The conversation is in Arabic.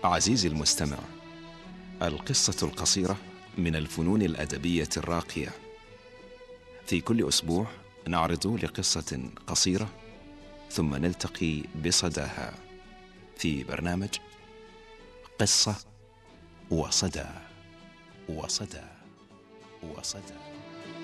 عزيزي المستمع، القصة القصيرة من الفنون الأدبية الراقية. في كل أسبوع نعرض لقصة قصيرة ثم نلتقي بصداها في برنامج قصة وصدى.